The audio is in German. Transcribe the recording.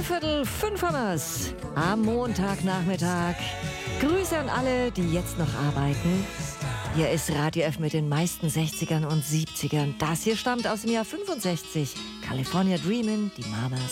4:45 haben wir's. Am Montagnachmittag. Grüße an alle, die jetzt noch arbeiten. Hier ist Radio F mit den meisten 60ern und 70ern. Das hier stammt aus dem Jahr 65. California Dreamin', die Mamas.